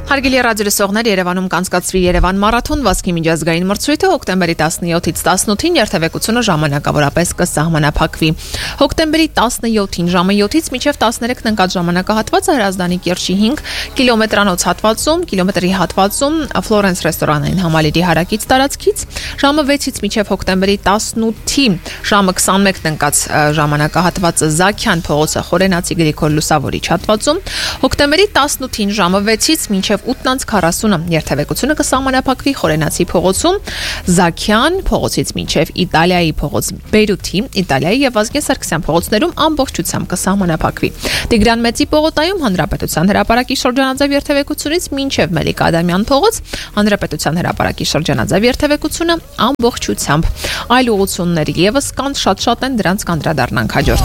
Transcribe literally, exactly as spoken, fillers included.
Հարգելի ռադիոլսողներ, Երևանում կանցկացվի Երևան մարաթոն վազքի միջազգային մրցույթը հոկտեմբերի տասնյոթից տասնութին երթևեկությունը ժամանակավորապես կսահմանափակվի։ Հոկտեմբերի տասնյոթին ժամը յոթից մինչև տասներեքն ընկած ժամանակահատվածը Հրազդանի կիրճի հինգ կիլոմետրանոց հատվածում, կիլոմետրի հատվածում Ֆլորենս ռեստորանային համալիրի հարակից տարածքից, ժամը վեցից մինչև հոկտեմբերի տասնութի ժամը քսանմեկն ընկած ժամանակահատվածը Զաքյան փողոցը Խորենացի Գրիգոր Լուսավորիչ հատվածում, հոկտեմբերի տասնութին ժամը վեցից մինչև ութ քառասուն երթևեկությունը կսահմանափակվի Խորենացի փողոցում, Զաքյան փողոցից մինչև Իտալիայի փողոց Բեյրութի, Իտալիայի եւ Վազգեն Սարգսյան փողոցներում ամբողջությամբ կսահմանափակվի։ Տիգրան Մեծի պողոտայում Հանրապետության հրապարակի շրջանաձև երթևեկությունից մինչև Մելիք Ադամյան փողոց Հանրապետության հրապարակի շրջանաձև երթևեկությունը ամբողջությամբ։ Այլ ուղղություններ եւս կան, շատ-շատ են, դրանց կանդրադառնանք հաջորդ